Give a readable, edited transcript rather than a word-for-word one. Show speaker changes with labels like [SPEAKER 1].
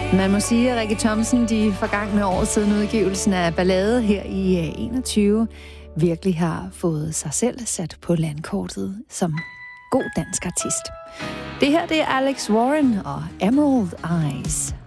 [SPEAKER 1] Man må sige, at Rikke Thomsen de forgangne år siden udgivelsen af Ballade her i 21 virkelig har fået sig selv sat på landkortet som god dansk artist. Det her det er Alex Warren og Emerald Eyes.